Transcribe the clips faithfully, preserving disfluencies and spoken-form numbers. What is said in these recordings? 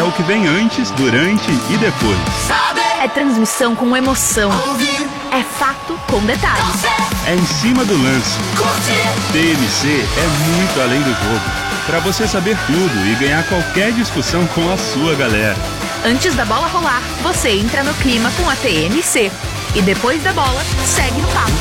o que vem antes, durante e depois. É transmissão com emoção. É fato com detalhes. É em cima do lance. T M C é muito além do jogo. Para você saber tudo e ganhar qualquer discussão com a sua galera. Antes da bola rolar, você entra no clima com a T M C. E depois da bola, segue no papo.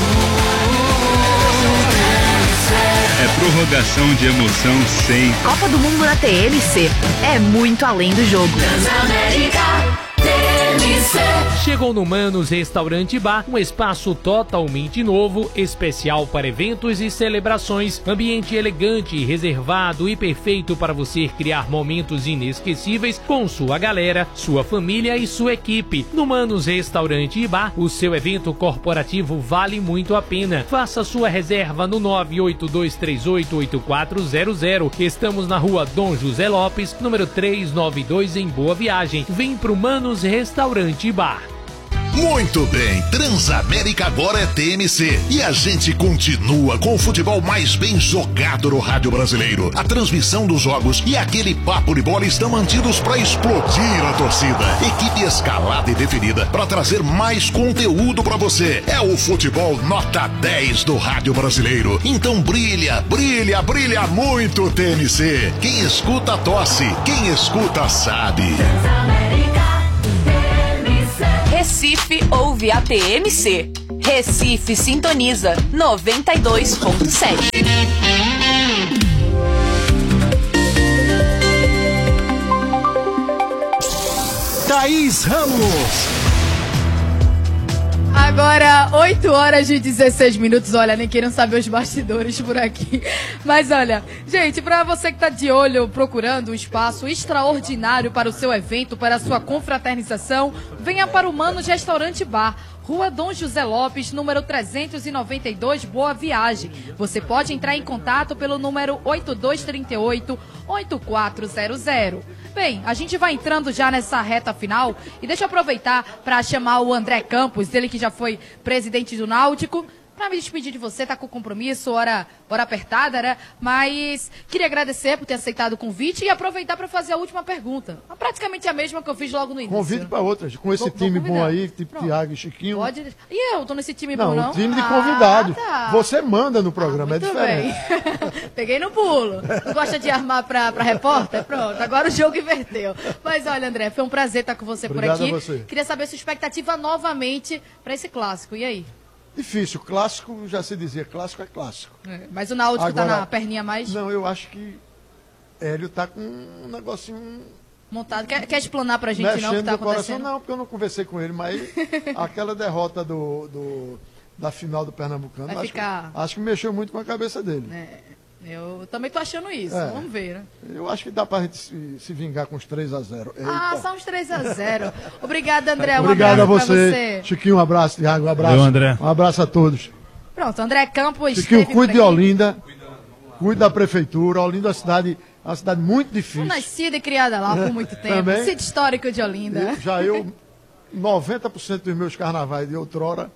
É prorrogação de emoção sem. Copa do Mundo na T M C. É muito além do jogo. Transamérica T M C. Chegou no Manos Restaurante Bar, um espaço totalmente novo, especial para eventos e celebrações, ambiente elegante, reservado e perfeito para você criar momentos inesquecíveis com sua galera, sua família e sua equipe. No Manos Restaurante e Bar, o seu evento corporativo vale muito a pena. Faça sua reserva no nove oito dois três oito oito quatro zero zero. Estamos na rua Dom José Lopes, número trezentos e noventa e dois, em Boa Viagem. Vem pro Manos Restaurante e Bar. Muito bem, Transamérica agora é T M C e a gente continua com o futebol mais bem jogado no rádio brasileiro. A transmissão dos jogos e aquele papo de bola estão mantidos para explodir a torcida. Equipe escalada e definida para trazer mais conteúdo para você. É o futebol nota dez do rádio brasileiro. Então brilha, brilha, brilha muito T M C. Quem escuta tosse, quem escuta sabe. Recife ouve a T M C. Recife sintoniza noventa e dois ponto sete. Thaís Ramos. Agora, oito horas e dezesseis minutos. Olha, nem queiram saber os bastidores por aqui. Mas olha, gente, pra você que tá de olho procurando um espaço extraordinário para o seu evento, para a sua confraternização, venha para o Manos Restaurante Bar, Rua Dom José Lopes, número trezentos e noventa e dois, Boa Viagem. Você pode entrar em contato pelo número oito dois três oito, oito quatro zero zero. Bem, a gente vai entrando já nessa reta final e deixa eu aproveitar para chamar o André Campos, ele que já foi presidente do Náutico, para me despedir de você, tá com compromisso, hora, hora apertada, né? Mas queria agradecer por ter aceitado o convite e aproveitar para fazer a última pergunta. Praticamente a mesma que eu fiz logo no início. Convide para outras, com esse Vou, time vou bom aí, tipo Pronto. Thiago e Chiquinho. Pode. E eu, tô nesse time não, bom, não? Não, time de ah, convidado. Tá. Você manda no programa, ah, é diferente. Bem. Peguei no pulo. Não gosta de armar pra, pra repórter? Pronto, agora o jogo inverteu. Mas olha, André, foi um prazer estar com você Obrigado por aqui. A você. Queria saber sua expectativa novamente para esse clássico. E aí? Difícil, clássico, já se dizia, clássico é clássico. É, mas o Náutico Agora, tá na perninha mais? Não, eu acho que Hélio tá com um negocinho montado. Quer, quer explanar pra gente não o que tá acontecendo? Coração, não, porque eu não conversei com ele, mas aquela derrota do, do, da final do Pernambucano, Vai acho, ficar... que, acho que mexeu muito com a cabeça dele. É. Eu também tô achando isso, é, vamos ver, né? Eu acho que dá pra gente se, se vingar com uns três a zero. Eita. Ah, só uns três a zero. Obrigada, André. Um Obrigado abraço a você. você. Chiquinho, um abraço. Thiago, um abraço. Eu, André. Um abraço a todos. Pronto, André Campos. Chiquinho, cuide de Olinda. Cuide da prefeitura. Olinda é uma cidade, uma cidade muito difícil. Fui nascida e criada lá por muito tempo. Também. Sítio histórico de Olinda. Eu, já eu, noventa por cento dos meus carnavais de outrora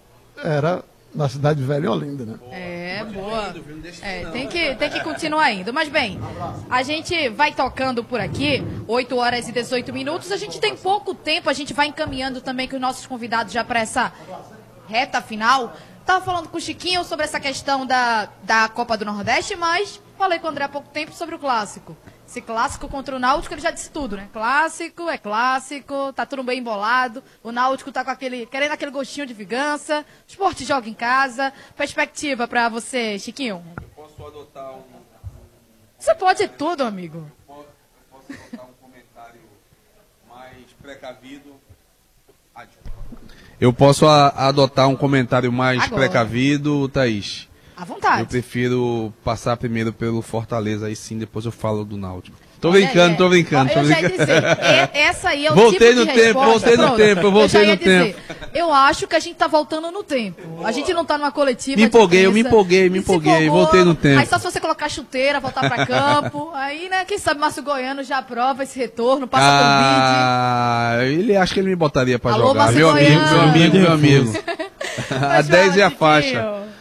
era na cidade velha em Olinda, né? É, boa. É, tem que, tem que continuar indo. Mas bem, a gente vai tocando por aqui, oito horas e dezoito minutos. A gente tem pouco tempo, a gente vai encaminhando também com os nossos convidados já para essa reta final. Estava falando com o Chiquinho sobre essa questão da, da Copa do Nordeste, mas falei com o André há pouco tempo sobre o clássico. Esse clássico contra o Náutico, ele já disse tudo, né? Clássico, é clássico, tá tudo bem embolado. O Náutico tá com aquele, querendo aquele gostinho de vingança. O Sport joga em casa. Perspectiva pra você, Chiquinho? Eu posso adotar um... Você pode tudo, amigo. Eu posso, eu posso adotar um comentário mais precavido. Ah, eu posso a, adotar um comentário mais Agora. precavido, Thaís? À vontade. Eu prefiro passar primeiro pelo Fortaleza, aí sim, depois eu falo do Náutico. Tô Olha, brincando, é. tô brincando, tô Eu já ia brincando. dizer, é- essa aí é o Voltei tipo de no tempo, resposta. voltei no Pronto. tempo, eu voltei eu já ia no dizer, tempo. Eu acho que a gente tá voltando no tempo. A gente não tá numa coletiva. Me empolguei, de eu me imprensa. empolguei, me Se empolguei, empolgou. voltei no tempo. Aí só se você colocar chuteira, voltar pra campo. Aí, né, quem sabe Márcio Goiano já aprova esse retorno, passa Ah, ele acha que ele me botaria pra Alô, jogar. Márcio Meu amigo, Goiano. meu amigo, meu amigo. pelo bid. A dez é a Chiquinho. faixa.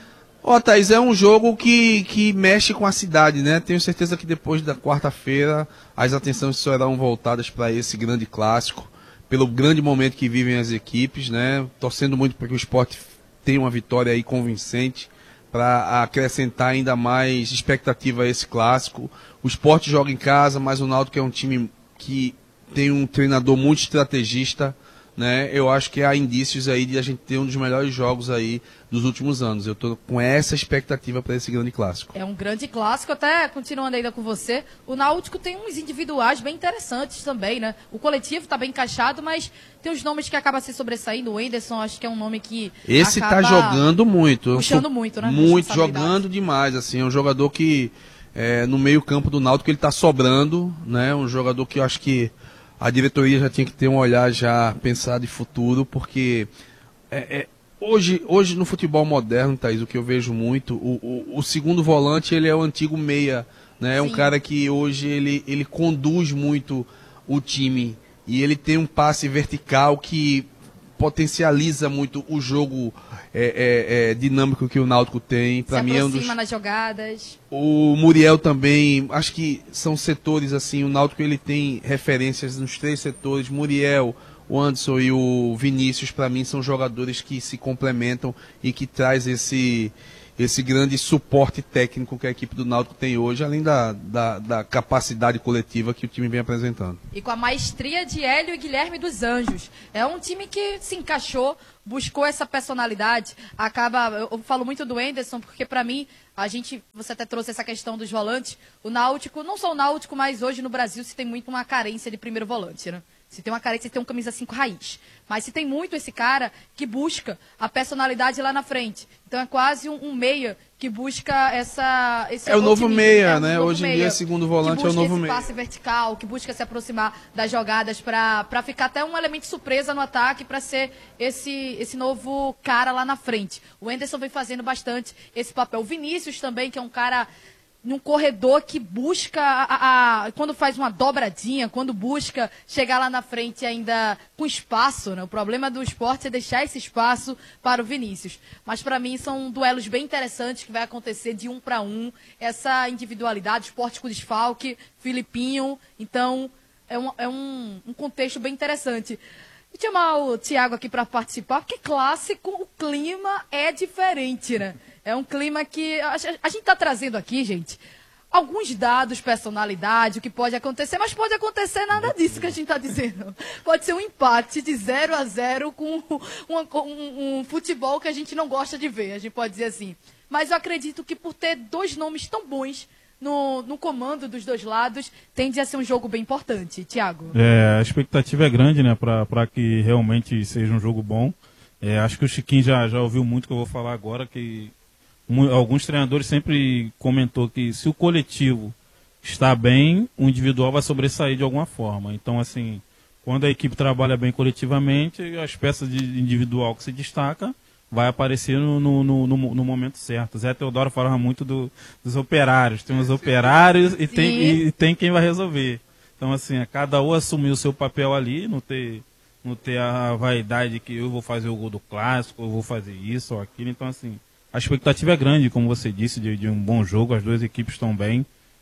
Ó, Thaís, é um jogo que, que mexe com a cidade, né? Tenho certeza que depois da quarta-feira as atenções serão voltadas para esse grande clássico, pelo grande momento que vivem as equipes, né? Torcendo muito para que o Sport tenha uma vitória aí convincente, para acrescentar ainda mais expectativa a esse clássico. O Sport joga em casa, mas o Náutico é um time que tem um treinador muito estrategista, né? Eu acho que há indícios aí de a gente ter um dos melhores jogos aí dos últimos anos. Eu estou com essa expectativa para esse grande clássico. É um grande clássico, até continuando ainda com você, o Náutico tem uns individuais bem interessantes também, né? O coletivo está bem encaixado, mas tem uns nomes que acabam se sobressaindo. O Anderson, acho que é um nome que esse acaba tá jogando muito. Puxando muito, né? Muito, jogando demais, assim. É um jogador que, é, no meio campo do Náutico, ele está sobrando, né? Um jogador que eu acho que a diretoria já tinha que ter um olhar já pensado em futuro, porque é, é, hoje, hoje no futebol moderno, Thaís, o que eu vejo muito, o, o, o segundo volante ele é o antigo meia, né? É um cara que hoje ele, ele conduz muito o time e ele tem um passe vertical que potencializa muito o jogo é, é, é, dinâmico que o Náutico tem. Para mim é um dos... nas jogadas. O Muriel também, acho que são setores assim, o Náutico ele tem referências nos três setores. Muriel, o Anderson e o Vinícius, para mim são jogadores que se complementam e que traz esse esse grande suporte técnico que a equipe do Náutico tem hoje, além da, da, da capacidade coletiva que o time vem apresentando. E com a maestria de Hélio e Guilherme dos Anjos. É um time que se encaixou, buscou essa personalidade. Acaba, eu falo muito do Anderson, porque para mim, a gente, você até trouxe essa questão dos volantes, o Náutico, não só o Náutico, mas hoje no Brasil se tem muito uma carência de primeiro volante, né? Se tem uma carência, se tem um camisa cinco raiz. Mas se tem muito esse cara que busca a personalidade lá na frente. Então é quase um, um meia que busca essa... Esse é o novo meia, é né? Hoje em dia, segundo volante é o novo meia. Que busca esse passe vertical, que busca se aproximar das jogadas para ficar até um elemento surpresa no ataque, para ser esse, esse novo cara lá na frente. O Anderson vem fazendo bastante esse papel. O Vinícius também, que é um cara... num corredor que busca, a, a, quando faz uma dobradinha, quando busca chegar lá na frente ainda com espaço, né? O problema do esporte é deixar esse espaço para o Vinícius. Mas para mim são duelos bem interessantes que vai acontecer de um para um, essa individualidade, esporte com desfalque, Filipinho, então é um, é um, um contexto bem interessante. Vou chamar o Thiago aqui para participar, porque clássico, o clima é diferente, né? É um clima que a, a gente está trazendo aqui, gente, alguns dados, personalidade, o que pode acontecer, mas pode acontecer nada disso que a gente está dizendo. Pode ser um empate de zero a zero com um, um, um futebol que a gente não gosta de ver, a gente pode dizer assim. Mas eu acredito que por ter dois nomes tão bons no, no comando dos dois lados, tende a ser um jogo bem importante. Thiago? É, a expectativa é grande, né, para que realmente seja um jogo bom. É, acho que o Chiquinho já, já ouviu muito que eu vou falar agora, que alguns treinadores sempre comentou que se o coletivo está bem, o individual vai sobressair de alguma forma. Então, assim, quando a equipe trabalha bem coletivamente, as peças de individual que se destaca vai aparecer no, no, no, no, no momento certo. Zé Teodoro falava muito do, dos operários. Tem os operários e tem, e tem quem vai resolver. Então, assim, cada um assumir o seu papel ali, não ter, não ter a vaidade que eu vou fazer o gol do clássico, eu vou fazer isso ou aquilo. Então, assim, a expectativa é grande, como você disse, de, de um bom jogo. As duas equipes estão bem.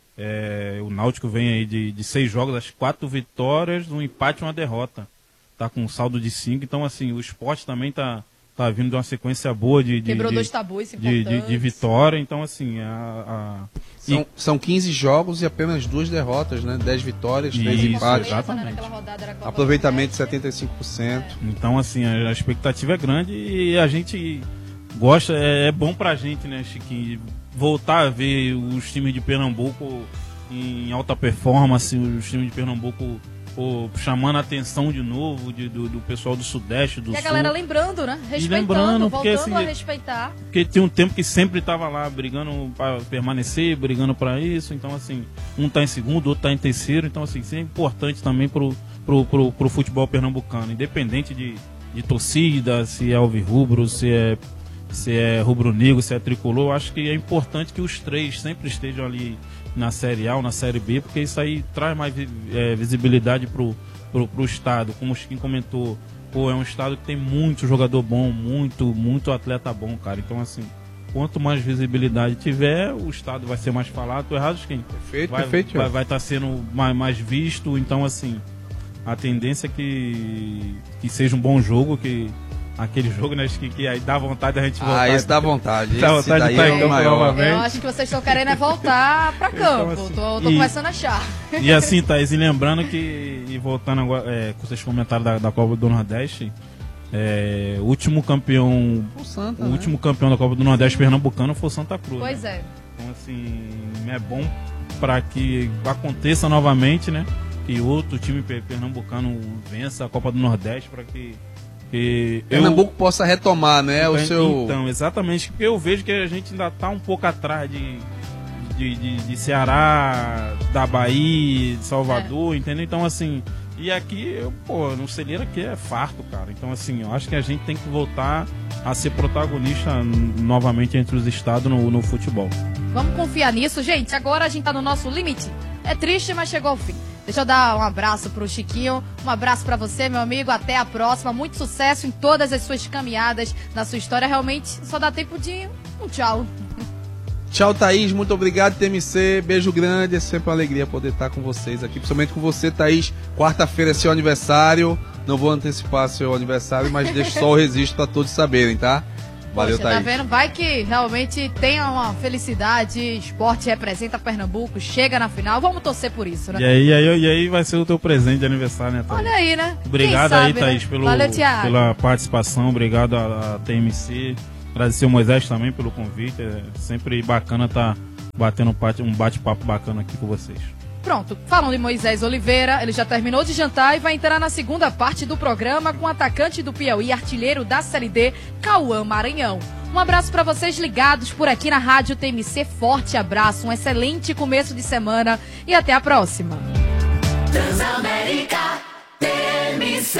É, o Náutico vem aí de, de seis jogos, as quatro vitórias, um empate e uma derrota. Está com um saldo de cinco. Então, assim, o Sport também está tá vindo de uma sequência boa de, de, Quebrou de, dois tabus de, de, de vitória. Então, assim, a, a... São, e... são quinze jogos e apenas duas derrotas, né? dez vitórias, três Isso, empates. exatamente. Aproveitamento de setenta e cinco por cento. Então, assim, a, a expectativa é grande e a gente gosta, é, é bom pra gente, né, Chiquinho, voltar a ver os times de Pernambuco em alta performance, os times de Pernambuco pô, chamando a atenção de novo de, do, do pessoal do Sudeste, do e Sul. E a galera lembrando, né? Respeitando, lembrando, porque, voltando assim, a respeitar. Porque tem um tempo que sempre estava lá brigando para permanecer, brigando para isso. Então, assim, um tá em segundo, outro tá em terceiro. Então, assim, isso é importante também pro, pro, pro, pro futebol pernambucano. Independente de, de torcida, se é alvirrubro, se é, se é rubro-negro, se é tricolor. Acho que é importante que os três sempre estejam ali na Série A ou na Série B, porque isso aí traz mais é, visibilidade pro, pro, pro estado. Como o Chiquinho comentou, pô, é um estado que tem muito jogador bom, muito, muito atleta bom, cara. Então, assim, quanto mais visibilidade tiver, o estado vai ser mais falado. Tô errado, quem? Perfeito, vai, perfeito. Vai estar tá sendo mais, mais visto, então assim, a tendência é que, que seja um bom jogo, que aquele jogo, né, que, que aí dá vontade da gente voltar. Ah, esse dá vontade. Dá vontade de estar em campo novamente. Eu acho que vocês estão querendo é voltar pra campo. Então, assim, tô tô e, começando a achar. E assim, Thaís, e lembrando que, e voltando agora, é, com vocês comentaram da, da Copa do Nordeste, é, o último campeão, o, Santa, o né? último campeão da Copa do Nordeste pernambucano foi o Santa Cruz. Pois né? é. Então, assim, é bom para que aconteça novamente, né? Que outro time pernambucano vença a Copa do Nordeste, para que que Pernambuco eu, possa retomar, né, então, o seu... Então, exatamente, porque eu vejo que a gente ainda está um pouco atrás de, de, de, de Ceará, da Bahia, de Salvador, é. entendeu? Então, assim, e aqui, eu, pô, no celeiro aqui é farto, cara. Então, assim, eu acho que a gente tem que voltar a ser protagonista novamente entre os estados no, no futebol. Vamos confiar nisso, gente. Agora a gente tá no nosso limite. É triste, mas chegou ao fim. Deixa eu dar um abraço pro Chiquinho, um abraço pra você, meu amigo, até a próxima, muito sucesso em todas as suas caminhadas, na sua história, realmente só dá tempo de um tchau. Tchau, Thaís, muito obrigado, T M C, beijo grande, é sempre uma alegria poder estar com vocês aqui, principalmente com você, Thaís, quarta-feira é seu aniversário, não vou antecipar seu aniversário, mas deixo só o registro pra todos saberem, tá? Valeu, Poxa, Thaís. tá vendo? Vai que realmente tenha uma felicidade, esporte representa Pernambuco, chega na final, vamos torcer por isso, né? E aí, aí, e aí vai ser o teu presente de aniversário, né, Thaís? Olha aí, né? Obrigado Quem aí, sabe, Thaís, né? pelo, Valeu, Thiago. pela participação, obrigado a, a T M C, agradecer o Moisés também pelo convite, é sempre bacana estar tá batendo um bate-papo bacana aqui com vocês. Pronto, falando de Moisés Oliveira, ele já terminou de jantar e vai entrar na segunda parte do programa com o atacante do Piauí, artilheiro da Série D, Cauã Maranhão. Um abraço para vocês ligados por aqui na Rádio T M C, forte abraço, um excelente começo de semana e até a próxima. Transamérica T M C.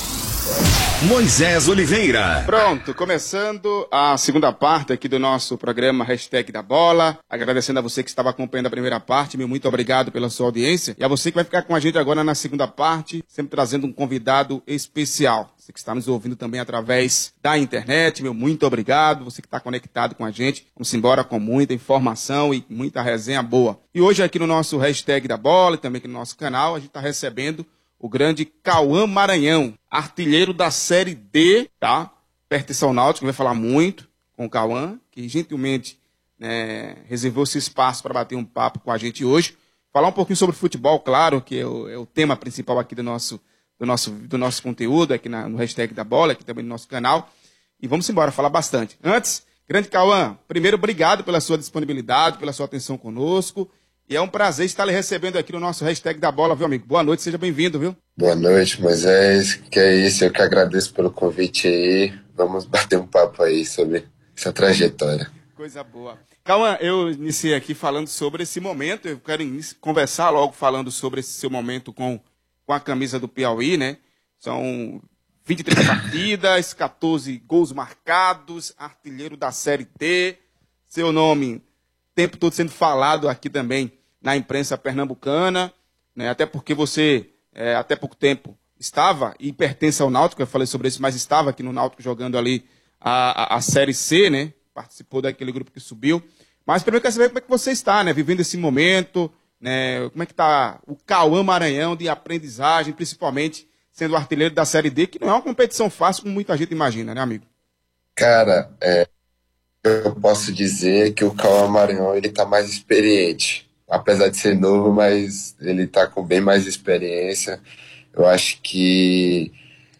Moisés Oliveira. Pronto, começando a segunda parte aqui do nosso programa Hashtag da Bola. Agradecendo a você que estava acompanhando a primeira parte, meu muito obrigado pela sua audiência. E a você que vai ficar com a gente agora na segunda parte, sempre trazendo um convidado especial. Você que está nos ouvindo também através da internet, meu muito obrigado. Você que está conectado com a gente, vamos embora com muita informação e muita resenha boa. E hoje aqui no nosso Hashtag da Bola e também aqui no nosso canal, a gente está recebendo o grande Cauã Maranhão, artilheiro da Série D, tá? Pertence ao Náutico, vai falar muito com o Cauã, que gentilmente, né, reservou esse espaço para bater um papo com a gente hoje. Falar um pouquinho sobre futebol, claro, que é o, é o tema principal aqui do nosso, do nosso, do nosso conteúdo, aqui na, no Hashtag da Bola, aqui também no nosso canal. E vamos embora, falar bastante. Antes, grande Cauã, primeiro, obrigado pela sua disponibilidade, pela sua atenção conosco. E é um prazer estar lhe recebendo aqui no nosso Hashtag da Bola, viu, amigo? Boa noite, seja bem-vindo, viu? Boa noite, Moisés. Que é isso, eu que agradeço pelo convite aí. Vamos bater um papo aí sobre essa trajetória. Coisa boa. Cauã, eu iniciei aqui falando sobre esse momento. Eu quero conversar logo falando sobre esse seu momento com, com a camisa do Piauí, né? São vinte e três partidas, quatorze gols marcados, artilheiro da Série D. Seu nome, o tempo todo sendo falado aqui também na imprensa pernambucana, né? Até porque você, é, até pouco tempo, estava e pertence ao Náutico, eu falei sobre isso, mas estava aqui no Náutico jogando ali a, a, a Série C, né? Participou daquele grupo que subiu. Mas primeiro eu quero saber como é que você está, né? Vivendo esse momento, né? Como é que está o Cauã Maranhão de aprendizagem, principalmente sendo artilheiro da Série D, que não é uma competição fácil como muita gente imagina, né, amigo? Cara, é, eu posso dizer que o Cauã Maranhão, ele tá mais experiente. Apesar de ser novo, mas ele tá com bem mais experiência. Eu acho que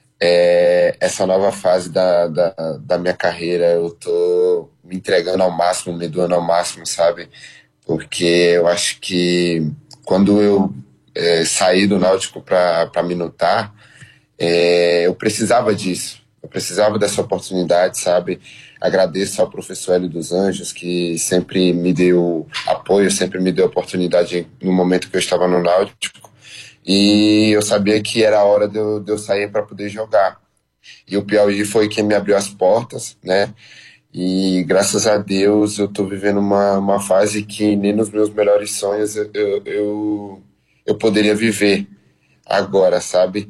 é, essa nova fase da, da, da minha carreira, eu tô me entregando ao máximo, me doando ao máximo, sabe? Porque eu acho que quando eu é, saí do Náutico para Minutar, é, eu precisava disso. Eu precisava dessa oportunidade, sabe? Agradeço ao professor Hélio dos Anjos, que sempre me deu apoio, sempre me deu oportunidade no momento que eu estava no Náutico. E eu sabia que era a hora de eu, de eu sair para poder jogar. E o Piauí foi quem me abriu as portas, né? E graças a Deus eu estou vivendo uma, uma fase que nem nos meus melhores sonhos eu, eu, eu, eu poderia viver agora, sabe?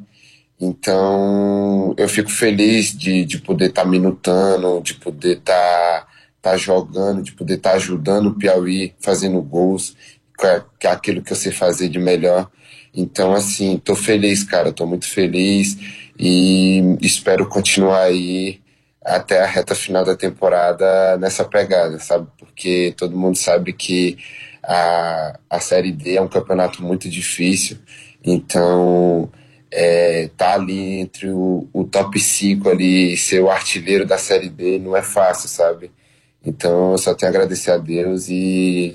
Então eu fico feliz de, de poder estar tá minutando, de poder estar tá, tá jogando, de poder estar tá ajudando o Piauí, fazendo gols, que é aquilo que eu sei fazer de melhor. Então, assim, tô feliz, cara, tô muito feliz e espero continuar aí até a reta final da temporada nessa pegada, sabe? Porque todo mundo sabe que a, a Série D é um campeonato muito difícil, então é, tá ali entre o, o top cinco ali, ser o artilheiro da Série D não é fácil, sabe? Então eu só tenho a agradecer a Deus e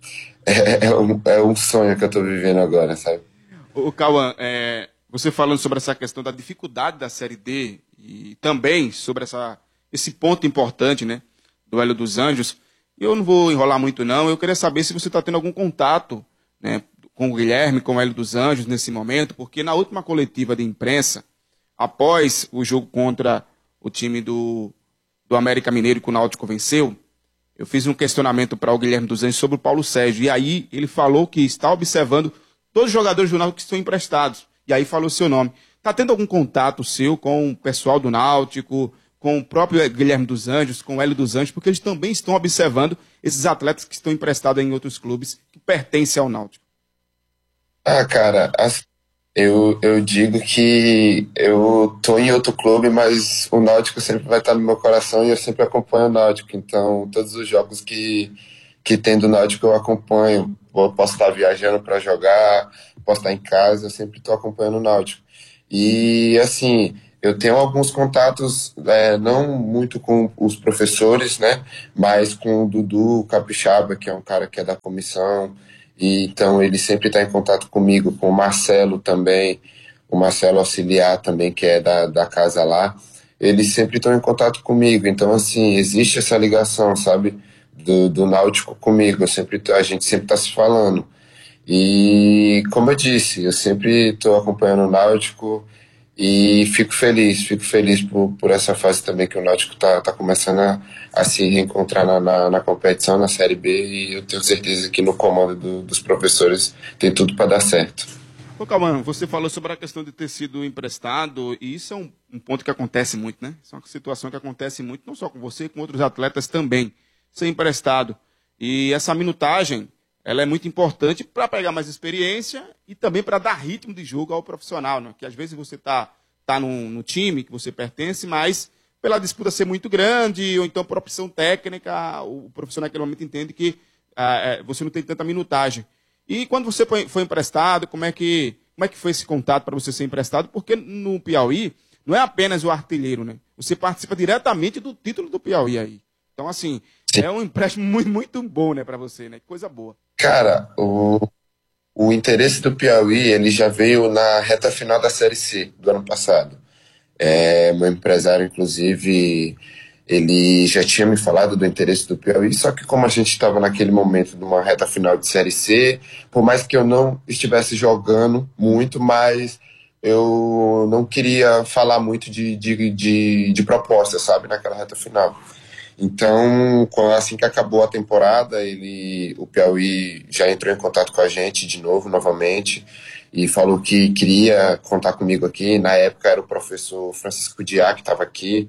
é, é, um, é um sonho que eu tô vivendo agora, sabe? O Cauã, é, você falando sobre essa questão da dificuldade da Série D e também sobre essa, esse ponto importante, né, do Hélio dos Anjos, eu não vou enrolar muito não, eu queria saber se você está tendo algum contato, né, com o Guilherme, com o Hélio dos Anjos nesse momento, porque na última coletiva de imprensa, após o jogo contra o time do, do América Mineiro que o Náutico venceu, eu fiz um questionamento para o Guilherme dos Anjos sobre o Paulo Sérgio, e aí ele falou que está observando todos os jogadores do Náutico que estão emprestados, e aí falou o seu nome. Está tendo algum contato seu com o pessoal do Náutico, com o próprio Guilherme dos Anjos, com o Hélio dos Anjos, porque eles também estão observando esses atletas que estão emprestados em outros clubes que pertencem ao Náutico? Ah, cara, eu, eu digo que eu tô em outro clube, mas o Náutico sempre vai estar no meu coração e eu sempre acompanho o Náutico. Então, todos os jogos que, que tem do Náutico eu acompanho. Eu posso estar viajando para jogar, posso estar em casa, eu sempre estou acompanhando o Náutico. E, assim, eu tenho alguns contatos, é, não muito com os professores, né, mas com o Dudu Capixaba, que é um cara que é da comissão. E, então ele sempre está em contato comigo, com o Marcelo também, o Marcelo Auxiliar também, que é da, da casa lá. Eles sempre estão em contato comigo, então assim, existe essa ligação, sabe, do, do Náutico comigo, eu sempre, a gente sempre está se falando. E como eu disse, eu sempre estou acompanhando o Náutico e fico feliz, fico feliz por, por essa fase também que o Náutico está tá começando a, a se reencontrar na, na, na competição, na Série B, e eu tenho certeza que no comando do, dos professores tem tudo para dar certo. Ô Cauã, você falou sobre a questão de ter sido emprestado, e isso é um, um ponto que acontece muito, né? Isso é uma situação que acontece muito, não só com você, com outros atletas também, ser emprestado. E essa minutagem, ela é muito importante para pegar mais experiência e também para dar ritmo de jogo ao profissional, né? Que às vezes você está tá no, no time que você pertence, mas pela disputa ser muito grande, ou então por opção técnica, o profissional naquele momento entende que ah, você não tem tanta minutagem. E quando você foi, foi emprestado, como é, que, como é que foi esse contato para você ser emprestado? Porque no Piauí não é apenas o artilheiro, né? Você participa diretamente do título do Piauí aí. Então, assim, é um empréstimo muito, muito bom, né, para você, né? Coisa boa. Cara, o, o interesse do Piauí, ele já veio na reta final da Série C do ano passado. É, meu empresário, inclusive, ele já tinha me falado do interesse do Piauí, só que como a gente estava naquele momento de uma reta final de Série C, por mais que eu não estivesse jogando muito, mas eu não queria falar muito de, de, de, de proposta, sabe, naquela reta final. Então, assim que acabou a temporada, ele, o Piauí já entrou em contato com a gente de novo, novamente, e falou que queria contar comigo aqui. Na época era o professor Francisco Diá que estava aqui,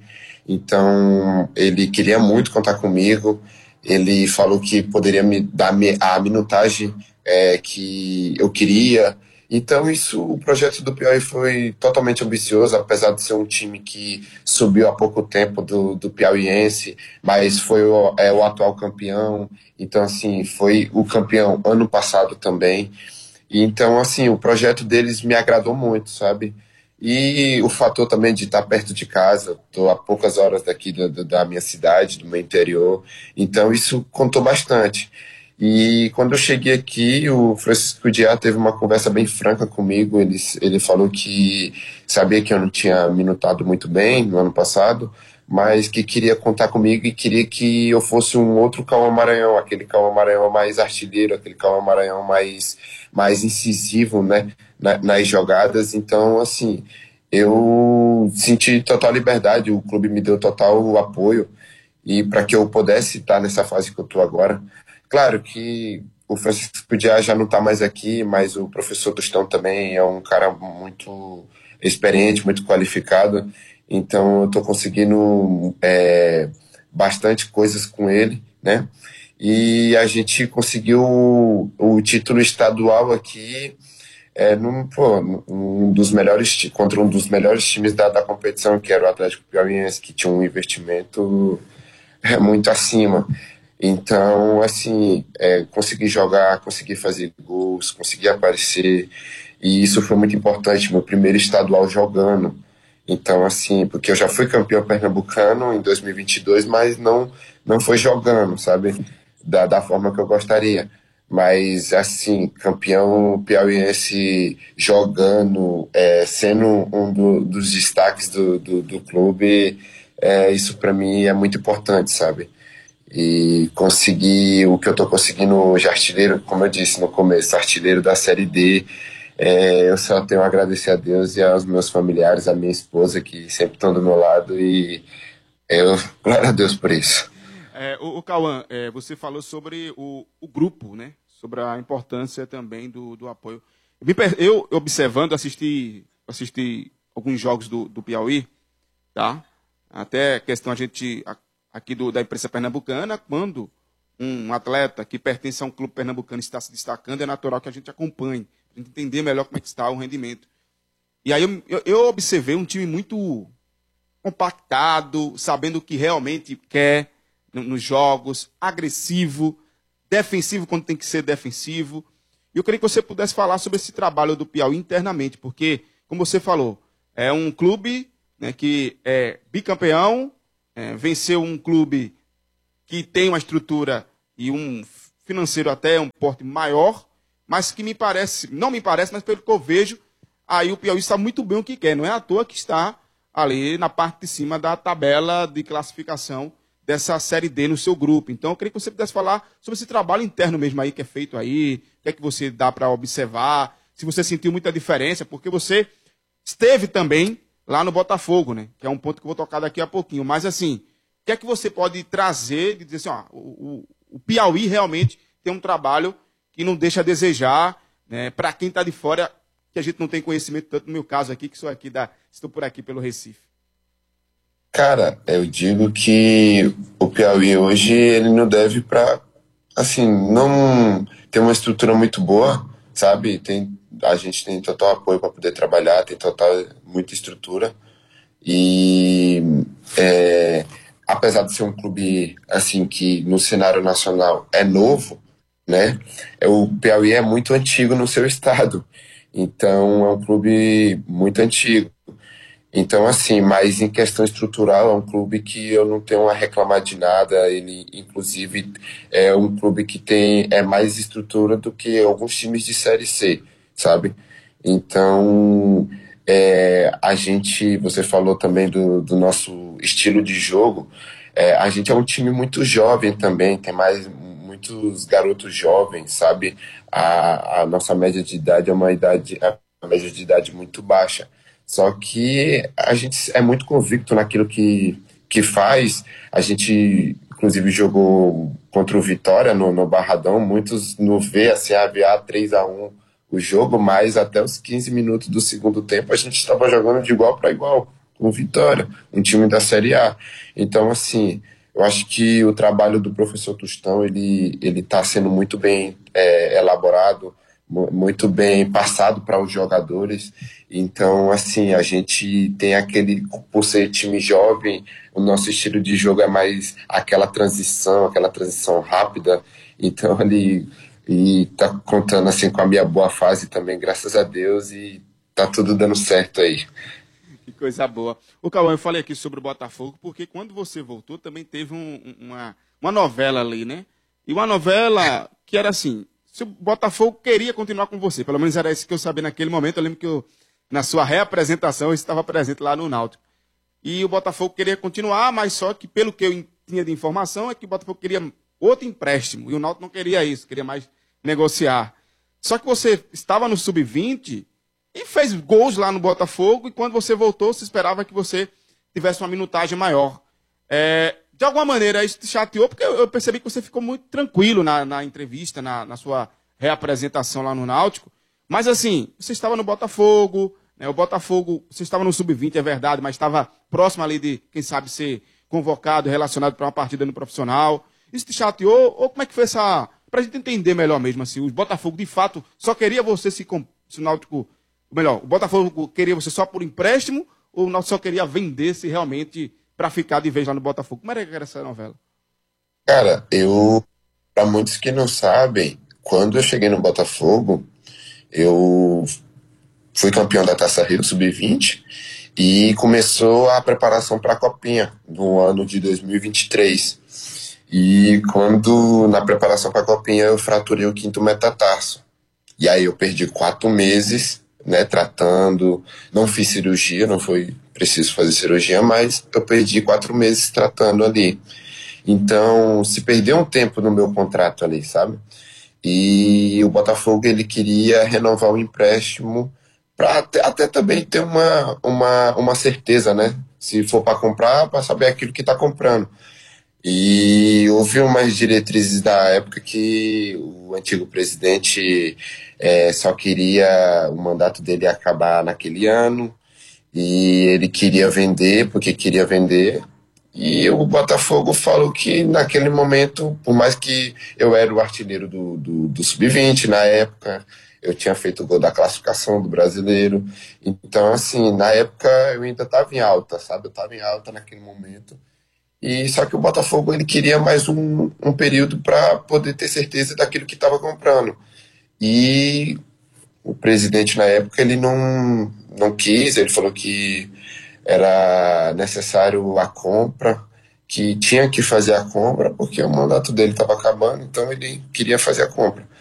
então ele queria muito contar comigo. Ele falou que poderia me dar a minutagem é, que eu queria. Então isso, o projeto do Piauí foi totalmente ambicioso, apesar de ser um time que subiu há pouco tempo do, do piauiense, mas foi o, é, o atual campeão. Então assim, foi o campeão ano passado também. E, então assim, o projeto deles me agradou muito, sabe? E o fator também de estar perto de casa, estou a poucas horas daqui da, da minha cidade, do meu interior, então isso contou bastante. E quando eu cheguei aqui, o Francisco Diá teve uma conversa bem franca comigo. Ele, ele falou que sabia que eu não tinha minutado muito bem no ano passado, mas que queria contar comigo e queria que eu fosse um outro Cauã Maranhão, aquele Cauã Maranhão mais artilheiro, aquele Cauã Maranhão mais, mais incisivo, né, na, nas jogadas. Então, assim, eu senti total liberdade, o clube me deu total apoio e para que eu pudesse estar nessa fase que eu estou agora. Claro que o Francisco Diá já não está mais aqui, mas o professor Tostão também é um cara muito experiente, muito qualificado. Então eu estou conseguindo é, bastante coisas com ele, né? E a gente conseguiu o, o título estadual aqui, é, num, pô, um dos melhores, contra um dos melhores times da, da competição, que era o Atlético Piauiense, que tinha um investimento é, muito acima. Então, assim, é, consegui jogar, consegui fazer gols, consegui aparecer, e isso foi muito importante, meu primeiro estadual jogando. Então, assim, porque eu já fui campeão pernambucano em dois mil e vinte e dois, mas não, não foi jogando, sabe, da, da forma que eu gostaria. Mas, assim, campeão piauiense jogando, é, sendo um do, dos destaques do, do, do clube, é, isso para mim é muito importante, sabe? E conseguir o que eu estou conseguindo hoje, artilheiro, como eu disse no começo, artilheiro da Série D, é, eu só tenho a agradecer a Deus e aos meus familiares, a minha esposa, que sempre estão do meu lado, e eu, glória a Deus por isso. É, o, o Cauã, é, você falou sobre o, o grupo, né? Sobre a importância também do, do apoio. Eu, observando, assisti, assisti alguns jogos do, do Piauí, tá? Até questão a gente, aqui do, da imprensa pernambucana, quando um atleta que pertence a um clube pernambucano está se destacando, é natural que a gente acompanhe, para entender melhor como é que está o rendimento. E aí eu, eu, eu observei um time muito compactado, sabendo o que realmente quer nos jogos, agressivo, defensivo quando tem que ser defensivo. E eu queria que você pudesse falar sobre esse trabalho do Piauí internamente, porque, como você falou, é um clube, né, que é bicampeão, é, venceu um clube que tem uma estrutura e um financeiro até um porte maior, mas que me parece, não me parece, mas pelo que eu vejo, aí o Piauí está muito bem o que quer. Não é à toa que está ali na parte de cima da tabela de classificação dessa Série D no seu grupo. Então, eu queria que você pudesse falar sobre esse trabalho interno mesmo aí que é feito aí, o que é que você dá para observar, se você sentiu muita diferença, porque você esteve também lá no Botafogo, né? Que é um ponto que eu vou tocar daqui a pouquinho. Mas, assim, o que é que você pode trazer de dizer assim, ó, o, o, o Piauí realmente tem um trabalho que não deixa a desejar, né, para quem está de fora, que a gente não tem conhecimento, tanto no meu caso aqui, que sou aqui da, estou por aqui pelo Recife. Cara, eu digo que o Piauí hoje, ele não deve para, assim, não tem uma estrutura muito boa, sabe? Tem, a gente tem total apoio para poder trabalhar, tem total, muita estrutura. E é, apesar de ser um clube, assim, que no cenário nacional é novo, né? O Piauí é muito antigo no seu estado. Então, é um clube muito antigo. Então, assim, mas em questão estrutural, é um clube que eu não tenho a reclamar de nada. Ele, inclusive, é um clube que tem é mais estrutura do que alguns times de Série C, sabe? Então, é, a gente, você falou também do, do nosso estilo de jogo. É, a gente é um time muito jovem também, tem mais muitos garotos jovens, sabe? A, a nossa média de idade é uma idade, é uma média de idade muito baixa. Só que a gente é muito convicto naquilo que, que faz. A gente, inclusive, jogou contra o Vitória no, no Barradão. Muitos no vê assim, a três a um o jogo, mas até os quinze minutos do segundo tempo a gente estava jogando de igual para igual com o Vitória, um time da Série A. Então, assim, eu acho que o trabalho do professor Tostão, ele ele está sendo muito bem é, elaborado, muito bem passado para os jogadores. Então, assim, a gente tem aquele, por ser time jovem, o nosso estilo de jogo é mais aquela transição, aquela transição rápida. Então, ele e tá contando assim com a minha boa fase também, graças a Deus, e tá tudo dando certo aí. Que coisa boa. O Cauã, eu falei aqui sobre o Botafogo, porque quando você voltou também teve um, uma, uma novela ali, né? E uma novela que era assim, se o Botafogo queria continuar com você, pelo menos era isso que eu sabia naquele momento. Eu lembro que eu, na sua reapresentação, eu estava presente lá no Náutico. E o Botafogo queria continuar, mas só que pelo que eu tinha de informação é que o Botafogo queria outro empréstimo, e o Náutico não queria isso, queria mais negociar. Só que você estava no sub vinte e fez gols lá no Botafogo, e quando você voltou, se esperava que você tivesse uma minutagem maior. É, de alguma maneira, isso te chateou, porque eu percebi que você ficou muito tranquilo na, na entrevista, na, na sua reapresentação lá no Náutico. Mas assim, você estava no Botafogo, né, o Botafogo, você estava no sub vinte, é verdade, mas estava próximo ali de, quem sabe, ser convocado, relacionado para uma partida no profissional. Isso te chateou? Ou como é que foi essa... Pra gente entender melhor mesmo, assim, o Botafogo, de fato, só queria você se... se o Náutico... Melhor, o Botafogo queria você só por empréstimo ou o Náutico só queria vender se realmente para ficar de vez lá no Botafogo? Como era que era essa novela? Cara, eu... Para muitos que não sabem, quando eu cheguei no Botafogo, eu fui campeão da Taça Rio sub vinte e começou a preparação para a Copinha do ano de dois mil e vinte e três. E quando, na preparação para a Copinha, eu fraturei o quinto metatarso. E aí eu perdi quatro meses, né, tratando, não fiz cirurgia, não foi preciso fazer cirurgia, mas eu perdi quatro meses tratando ali. Então, se perdeu um tempo no meu contrato ali, sabe? E o Botafogo, ele queria renovar o empréstimo para até, até também ter uma, uma, uma certeza, né? Se for para comprar, para saber aquilo que está comprando. E houve umas diretrizes da época que o antigo presidente é, só queria o mandato dele acabar naquele ano e ele queria vender porque queria vender. E o Botafogo falou que naquele momento, por mais que eu era o artilheiro do, do, do sub vinte na época, eu tinha feito o gol da classificação do brasileiro. Então, assim, na época eu ainda estava em alta, sabe? Eu estava em alta naquele momento. E só que o Botafogo ele queria mais um, um período para poder ter certeza daquilo que estava comprando. E o presidente na época ele não, não quis, ele falou que era necessário a compra, que tinha que fazer a compra, porque o mandato dele estava acabando, então ele queria fazer a compra.